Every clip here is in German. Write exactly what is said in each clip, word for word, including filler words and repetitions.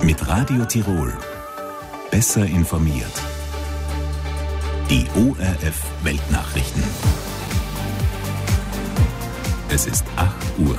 Mit Radio Tirol. Besser informiert. Die O R F Weltnachrichten. Es ist acht Uhr.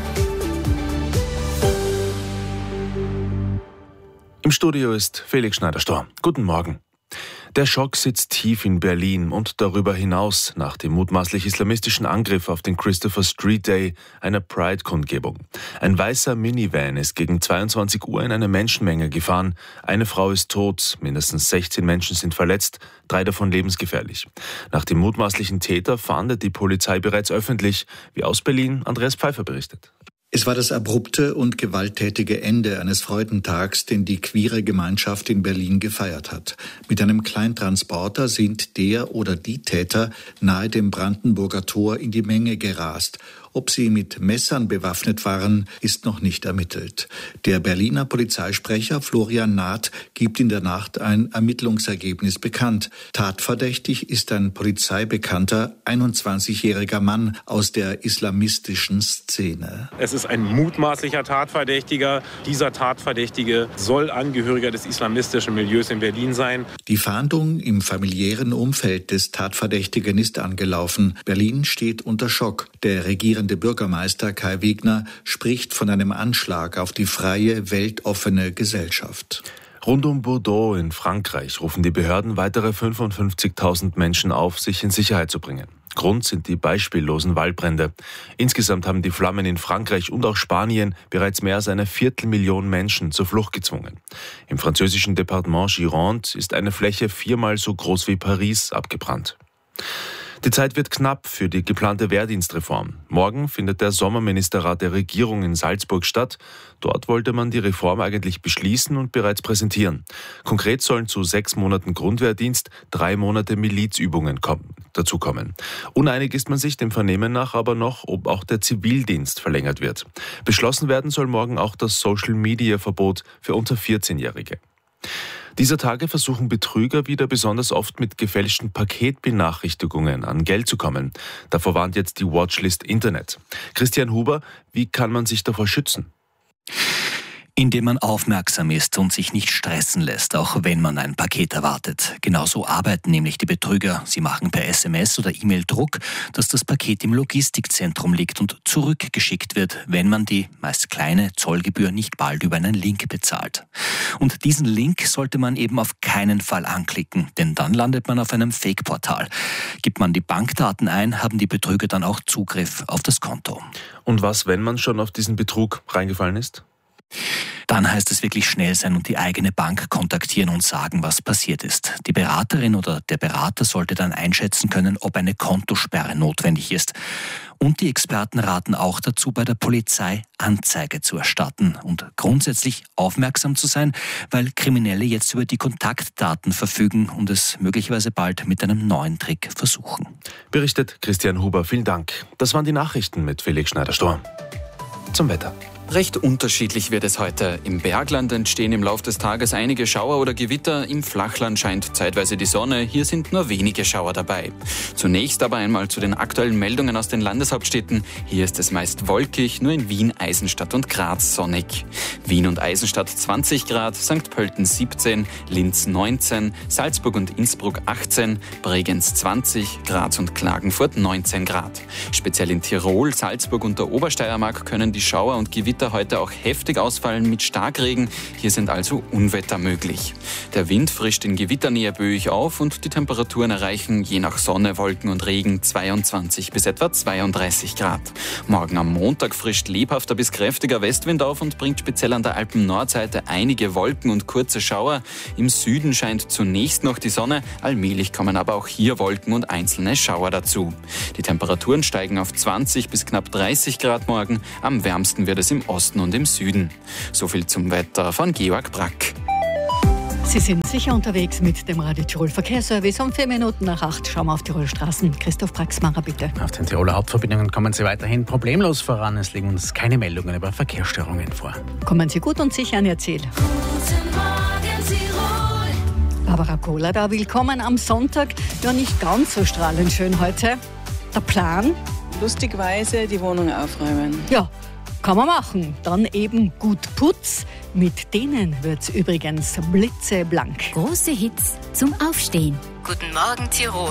Im Studio ist Felix Schneider-Storr. Guten Morgen. Der Schock sitzt tief in Berlin und darüber hinaus nach dem mutmaßlich islamistischen Angriff auf den Christopher Street Day, einer Pride-Kundgebung. Ein weißer Minivan ist gegen zweiundzwanzig Uhr in eine Menschenmenge gefahren. Eine Frau ist tot, mindestens sechzehn Menschen sind verletzt, drei davon lebensgefährlich. Nach dem mutmaßlichen Täter fahndet die Polizei bereits öffentlich, wie aus Berlin Andreas Pfeiffer berichtet. Es war das abrupte und gewalttätige Ende eines Freudentags, den die queere Gemeinschaft in Berlin gefeiert hat. Mit einem Kleintransporter sind der oder die Täter nahe dem Brandenburger Tor in die Menge gerast. Ob sie mit Messern bewaffnet waren, ist noch nicht ermittelt. Der Berliner Polizeisprecher Florian Naht gibt in der Nacht ein Ermittlungsergebnis bekannt. Tatverdächtig ist ein polizeibekannter einundzwanzigjähriger Mann aus der islamistischen Szene. Es ist ein mutmaßlicher Tatverdächtiger. Dieser Tatverdächtige soll Angehöriger des islamistischen Milieus in Berlin sein. Die Fahndung im familiären Umfeld des Tatverdächtigen ist angelaufen. Berlin steht unter Schock. Der regierende Bürgermeister Kai Wegner spricht von einem Anschlag auf die freie, weltoffene Gesellschaft. Rund um Bordeaux in Frankreich rufen die Behörden weitere fünfundfünfzigtausend Menschen auf, sich in Sicherheit zu bringen. Grund sind die beispiellosen Waldbrände. Insgesamt haben die Flammen in Frankreich und auch Spanien bereits mehr als eine Viertelmillion Menschen zur Flucht gezwungen. Im französischen Departement Gironde ist eine Fläche viermal so groß wie Paris abgebrannt. Die Zeit wird knapp für die geplante Wehrdienstreform. Morgen findet der Sommerministerrat der Regierung in Salzburg statt. Dort wollte man die Reform eigentlich beschließen und bereits präsentieren. Konkret sollen zu sechs Monaten Grundwehrdienst drei Monate Milizübungen kommen, dazukommen. Uneinig ist man sich dem Vernehmen nach aber noch, ob auch der Zivildienst verlängert wird. Beschlossen werden soll morgen auch das Social-Media-Verbot für unter vierzehnjährige. Dieser Tage versuchen Betrüger wieder besonders oft mit gefälschten Paketbenachrichtigungen an Geld zu kommen. Davor warnt jetzt die Watchlist Internet. Christian Huber, wie kann man sich davor schützen? Indem man aufmerksam ist und sich nicht stressen lässt, auch wenn man ein Paket erwartet. Genauso arbeiten nämlich die Betrüger. Sie machen per S M S oder E-Mail Druck, dass das Paket im Logistikzentrum liegt und zurückgeschickt wird, wenn man die meist kleine Zollgebühr nicht bald über einen Link bezahlt. Und diesen Link sollte man eben auf keinen Fall anklicken, denn dann landet man auf einem Fake-Portal. Gibt man die Bankdaten ein, haben die Betrüger dann auch Zugriff auf das Konto. Und was, wenn man schon auf diesen Betrug reingefallen ist? Dann heißt es wirklich schnell sein und die eigene Bank kontaktieren und sagen, was passiert ist. Die Beraterin oder der Berater sollte dann einschätzen können, ob eine Kontosperre notwendig ist. Und die Experten raten auch dazu, bei der Polizei Anzeige zu erstatten und grundsätzlich aufmerksam zu sein, weil Kriminelle jetzt über die Kontaktdaten verfügen und es möglicherweise bald mit einem neuen Trick versuchen. Berichtet Christian Huber. Vielen Dank. Das waren die Nachrichten mit Felix Schneider-Storr. Zum Wetter. Recht unterschiedlich wird es heute. Im Bergland entstehen im Laufe des Tages einige Schauer oder Gewitter. Im Flachland scheint zeitweise die Sonne. Hier sind nur wenige Schauer dabei. Zunächst aber einmal zu den aktuellen Meldungen aus den Landeshauptstädten. Hier ist es meist wolkig, nur in Wien, Eisenstadt und Graz sonnig. Wien und Eisenstadt zwanzig Grad, Sankt Pölten siebzehn, Linz neunzehn, Salzburg und Innsbruck achtzehn, Bregenz zwanzig, Graz und Klagenfurt neunzehn Grad. Speziell in Tirol, Salzburg und der Obersteiermark können die Schauer und Gewitter heute auch heftig ausfallen mit Starkregen. Hier sind also Unwetter möglich. Der Wind frischt in Gewitternähe böig auf und die Temperaturen erreichen je nach Sonne, Wolken und Regen zweiundzwanzig bis etwa zweiunddreißig Grad. Morgen am Montag frischt lebhafter bis kräftiger Westwind auf und bringt speziell an der Alpen-Nordseite einige Wolken und kurze Schauer. Im Süden scheint zunächst noch die Sonne, allmählich kommen aber auch hier Wolken und einzelne Schauer dazu. Die Temperaturen steigen auf zwanzig bis knapp dreißig Grad morgen. Am wärmsten wird es im Osten und im Süden. So viel zum Wetter von Georg Brack. Sie sind sicher unterwegs mit dem Radio Tirol Verkehrsservice. Um vier Minuten nach acht schauen wir auf Tirol Straßen. Christoph Braxmacher, bitte. Auf den Tiroler Hauptverbindungen kommen Sie weiterhin problemlos voran. Es liegen uns keine Meldungen über Verkehrsstörungen vor. Kommen Sie gut und sicher an Ihr Ziel. Guten Morgen, Tirol. Barbara Kohler da, willkommen am Sonntag. Ja, nicht ganz so strahlend schön heute. Der Plan? Lustigweise die Wohnung aufräumen. Ja. Kann man machen. Dann eben gut Putz. Mit denen wird's übrigens blitzeblank. Große Hits zum Aufstehen. Guten Morgen, Tirol.